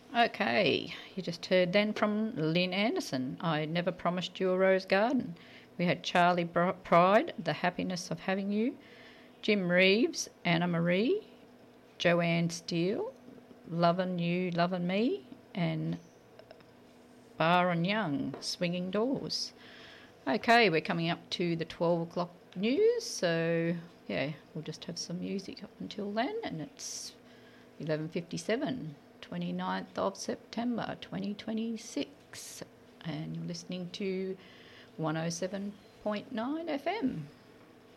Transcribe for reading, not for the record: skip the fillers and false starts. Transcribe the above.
Okay, you just heard then from Lynn Anderson. I never promised you a rose garden. We had Charlie Pride, The Happiness of Having You, Jim Reeves, Anna Marie, Joanne Steele, Lovin' You, Lovin' Me, and Baron Young, Swinging Doors. Okay, we're coming up to the 12 o'clock news, so yeah, we'll just have some music up until then, and it's 11:57, 29th of September 2026, and you're listening to 107.9 FM.